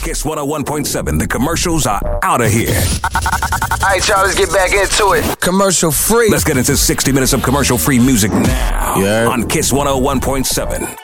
Kiss 101.7. The commercials are out of here. All right, y'all, let's get back into it. Commercial free. Let's get into 60 minutes of commercial free music now Yeah. on Kiss 101.7.